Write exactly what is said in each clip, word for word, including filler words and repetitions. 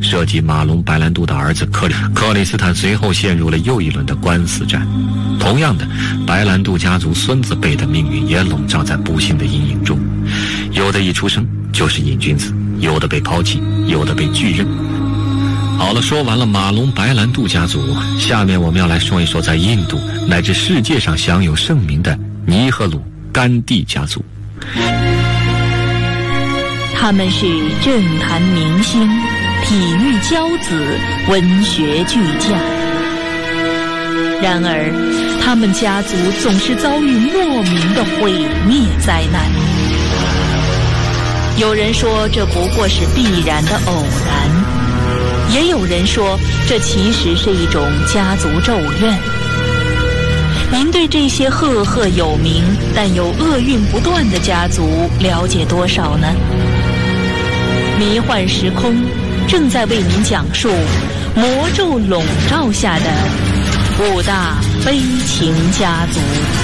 涉及马龙·白兰度的儿子克里克里斯坦随后陷入了又一轮的官司战。同样的，白兰度家族孙子辈的命运也笼罩在不幸的阴影中，有的一出生就是瘾君子，有的被抛弃，有的被拒认。好了，说完了马龙·白兰度家族，下面我们要来说一说在印度乃至世界上享有盛名的尼赫鲁·甘地家族。 他们是政坛明星、体育骄子、文学巨匠。然而，他们家族总是遭遇莫名的毁灭灾难。有人说这不过是必然的偶然，也有人说这其实是一种家族咒怨。您对这些赫赫有名但又厄运不断的家族了解多少呢？迷幻时空正在为您讲述魔咒笼罩下的五大悲情家族。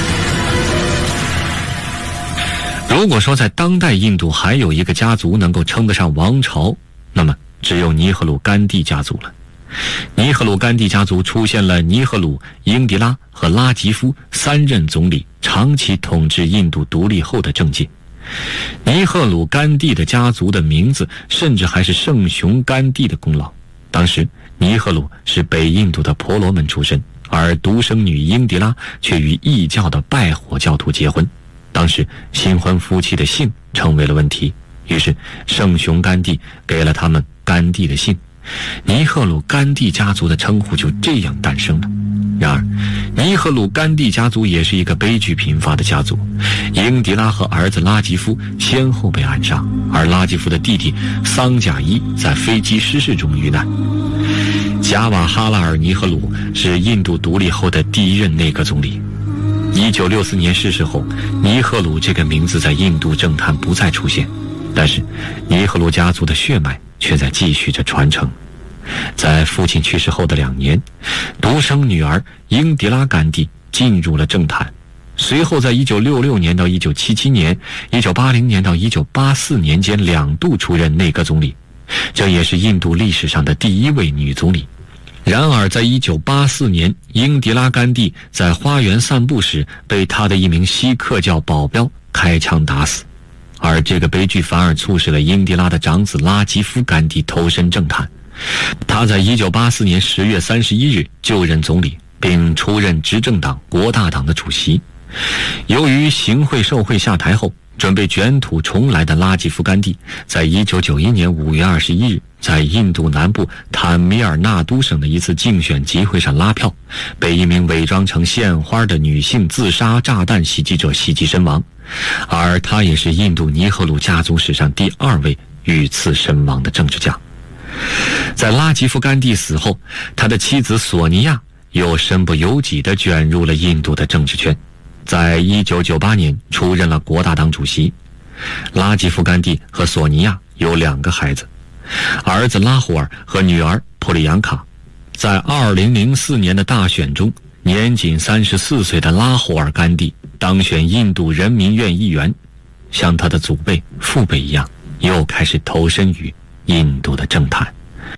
如果说在当代印度还有一个家族能够称得上王朝，那么只有尼赫鲁甘地家族了。尼赫鲁甘地家族出现了尼赫鲁、英迪拉和拉吉夫三任总理长期统治印度独立后的政界。尼赫鲁甘地的家族的名字甚至还是圣雄甘地的功劳。当时尼赫鲁是北印度的婆罗门出身，而独生女英迪拉却与异教的拜火教徒结婚。当时新婚夫妻的姓成为了问题，于是圣雄甘地给了他们甘地的姓，尼赫鲁甘地家族的称呼就这样诞生了。然而尼赫鲁甘地家族也是一个悲剧频发的家族，英迪拉和儿子拉吉夫先后被暗杀，而拉吉夫的弟弟桑贾伊在飞机失事中遇难。贾瓦哈拉尔尼赫鲁是印度独立后的第一任内阁总理。一九六四年逝世后，尼赫鲁这个名字在印度政坛不再出现，但是尼赫鲁家族的血脉却在继续着传承。在父亲去世后的两年，独生女儿英迪拉甘地进入了政坛，随后在一九六六年到一九七七年、一九八零年到一九八四年间两度出任内阁总理，这也是印度历史上的第一位女总理。然而在一九八四年，英迪拉甘地在花园散步时被她的一名锡克教保镖开枪打死，而这个悲剧反而促使了英迪拉的长子拉吉夫甘地投身政坛。他在一九八四年十月三十一日就任总理，并出任执政党国大党的主席。由于行贿受贿下台后准备卷土重来的拉吉夫甘地，在一九九一年五月二十一日在印度南部坦米尔纳都省的一次竞选集会上拉票，被一名伪装成献花的女性自杀炸弹袭击者袭击身亡，而他也是印度尼赫鲁家族史上第二位遇刺身亡的政治家。在拉吉夫甘地死后，他的妻子索尼娅又身不由己地卷入了印度的政治圈，在一九九八年出任了国大党主席。拉吉夫甘地和索尼娅有两个孩子，儿子拉胡尔和女儿普里扬卡。在二零零四年的大选中，年仅三十四岁的拉胡尔甘地当选印度人民院议员，像他的祖辈父辈一样，又开始投身于印度的政坛。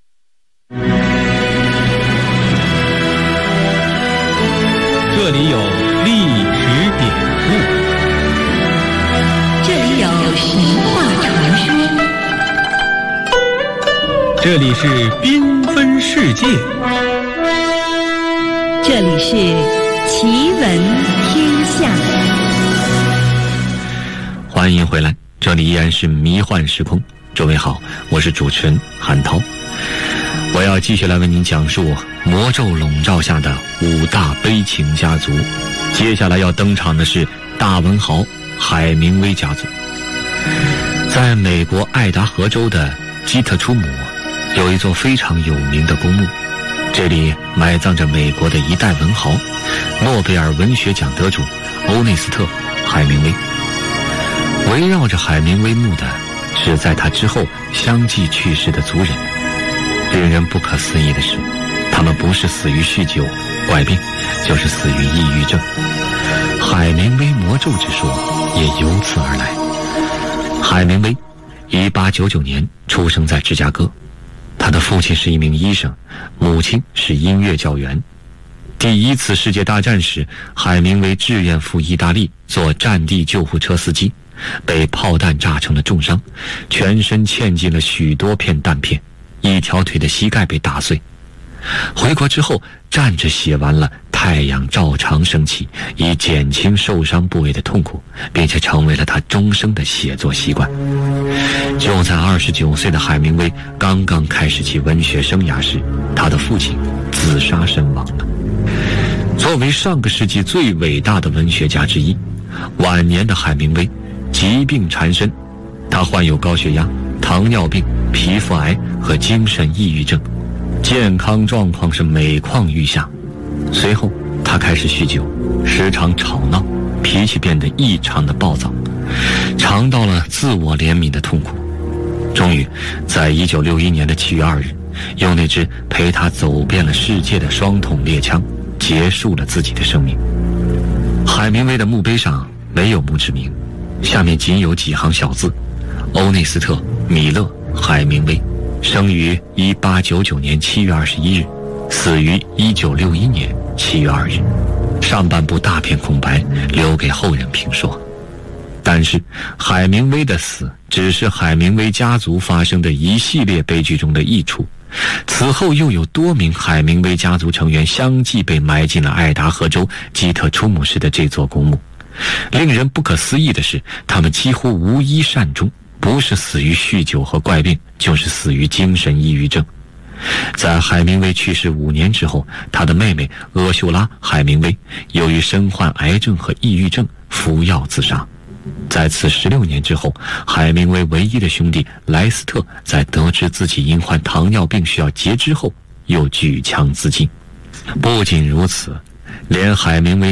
这里有历史典故， 这里有神话传说， 这里是缤纷世界， 这里是奇闻天下。 欢迎回来，这里依然是迷幻时空。诸位好，我是主持人韩涛，我要继续来为您讲述魔咒笼罩下的五大悲情家族。接下来要登场的是大文豪海明威家族。在美国爱达荷州的基特出姆有一座非常有名的公墓，这里埋葬着美国的一代文豪，诺贝尔文学奖得主欧内斯特·海明威。围绕着海明威墓的是在他之后相继去世的族人。令人不可思议的是，他们不是死于酗酒、怪病，就是死于抑郁症。海明威魔咒之说也由此而来。海明威一八九九年出生在芝加哥， 他的父亲是一名医生，母亲是音乐教员。第一次世界大战时，海明威志愿赴意大利做战地救护车司机，被炮弹炸成了重伤，全身嵌进了许多片弹片，一条腿的膝盖被打碎。回国之后，站着写完了《太阳照常升起》，以减轻受伤部位的痛苦，并且成为了他终生的写作习惯。就在二十九岁的海明威刚刚开始其文学生涯时，他的父亲自杀身亡了。作为上个世纪最伟大的文学家之一，晚年的海明威疾病缠身，他患有高血压、糖尿病、皮肤癌和精神抑郁症，健康状况是每况愈下。随后他开始酗酒，时常吵闹，脾气变得异常的暴躁，尝到了自我怜悯的痛苦。终于在一九六一年的七月二日，用那支陪他走遍了世界的双筒猎枪结束了自己的生命。海明威的墓碑上没有墓志铭，下面仅有几行小字：欧内斯特·米勒·海明威，生于一八九九年七月二十一日，死于一九六一年七月二日。上半部大片空白，留给后人评说。但是海明威的死只是海明威家族发生的一系列悲剧中的一处，此后又有多名海明威家族成员相继被埋进了爱达荷州基特出姆市的这座公墓。令人不可思议的是，他们几乎无一善终，不是死于酗酒和怪病，就是死于精神抑郁症。在海明威去世五年之后，他的妹妹阿修拉·海明威由于身患癌症和抑郁症服药自杀。在此十六年之后，海明威唯一的兄弟莱斯特在得知自己因患糖尿病需要截肢后，又举枪自尽。不仅如此，连海明威